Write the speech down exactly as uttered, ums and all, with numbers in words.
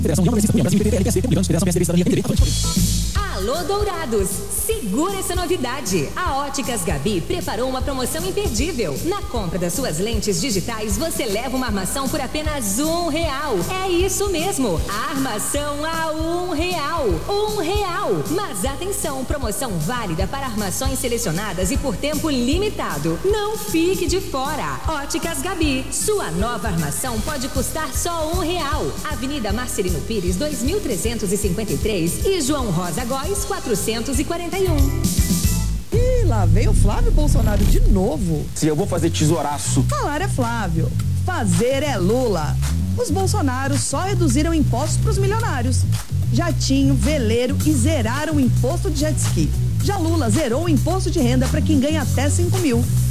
Federação União Progressista Brasil, P P P L P C, Republicanos, Federação P S D B, Cidadania, tem direito a todos. Alô, Dourados! Segura essa novidade! A Óticas Gabi preparou uma promoção imperdível. Na compra das suas lentes digitais, você leva uma armação por apenas um real. É isso mesmo! A armação a um real. Um real! Mas atenção, promoção válida para armações selecionadas e por tempo limitado. Não fique de fora! Óticas Gabi. Sua nova armação pode custar só um real. Avenida Marcelino Pires, dois mil trezentos e cinquenta e três e João Rosa Góes, quatrocentos e quarenta e um. Ih, lá veio o Flávio Bolsonaro de novo. Se eu vou fazer tesouraço. Falar é Flávio, fazer é Lula. Os Bolsonaros só reduziram impostos para os milionários. Jatinho, veleiro e zeraram o imposto de jet ski. Já Lula zerou o imposto de renda para quem ganha até cinco mil.